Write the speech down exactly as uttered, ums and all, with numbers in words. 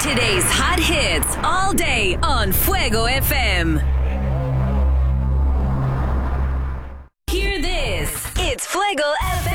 Today's hot hits all day on Fuego F M. Hear this. It's Fuego F M.